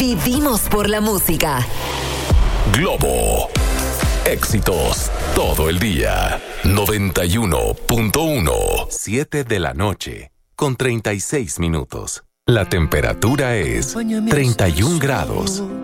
Vivimos por la música. Globo. Éxitos todo el día. 91.1. 7 de la noche, con 36 minutos. La temperatura es 31 grados.